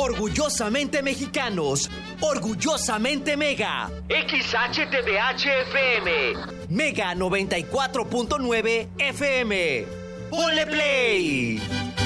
Orgullosamente mexicanos, orgullosamente Mega. XHTBH FM, Mega 94.9 FM. ¡Ponle play!